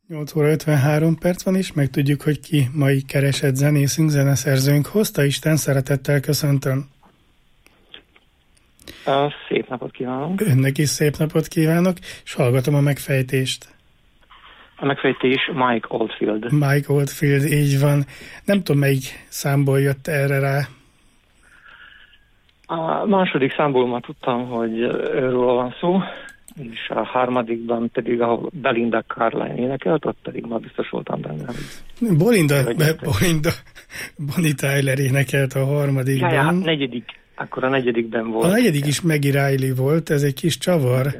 8 óra 53 perc van, és megtudjuk, hogy ki mai keresett zenészünk, zeneszerzőnk. Hozta Isten, szeretettel köszöntöm. Szép napot kívánok. Önnek is szép napot kívánok, és hallgatom a megfejtést. A megfejtés Mike Oldfield. Mike Oldfield, így van. Nem tudom, melyik számból jött erre rá. A második számból már tudtam, hogy őről van szó, és a harmadikban pedig, ahol Belinda Carlisle énekelt, ott pedig már biztos voltam benne. Bonnie Tyler énekelt a harmadikban. Ja, negyedik. Akkor a negyedikben volt. A negyedik is Maggie Riley volt, ez egy kis csavar.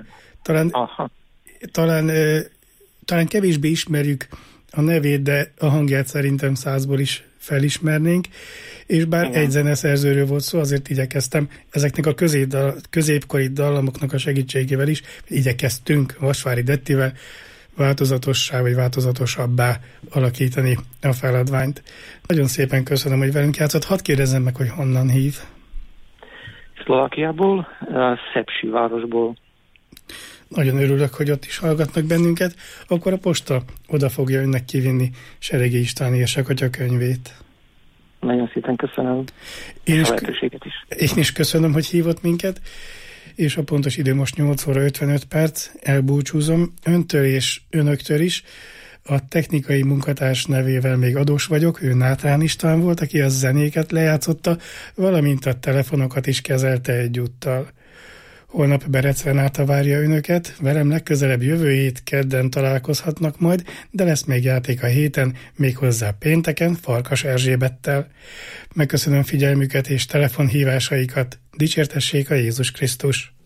Talán kevésbé ismerjük a nevét, de a hangját szerintem 100-ból is felismernénk, és bár egy zeneszerzőről volt szó, azért igyekeztem ezeknek a középkori dallamoknak a segítségével is, igyekeztünk Vasvári Dettivel változatossá vagy változatosabbá alakítani a feladványt. Nagyon szépen köszönöm, hogy velünk játszott. Hadd kérdezzem meg, hogy honnan hív. Szlovákiából, Szepsi városból. Nagyon örülök, hogy ott is hallgatnak bennünket. Akkor a posta oda fogja önnek kivinni Seregi István Érsekatya könyvét. Nagyon szépen köszönöm. Én is köszönöm, hogy hívott minket, és a pontos idő most 8 óra 55 perc. Elbúcsúzom öntől és önöktől is. A technikai munkatárs nevével még adós vagyok, ő Nátrán István volt, aki a zenéket lejátszotta, valamint a telefonokat is kezelte egyúttal. Holnap Berec Renáta várja önöket, velem legközelebb jövő hét kedden találkozhatnak majd, de lesz még játék a héten, méghozzá pénteken Farkas Erzsébettel. Megköszönöm figyelmüket és telefonhívásaikat, dicsértessék a Jézus Krisztus!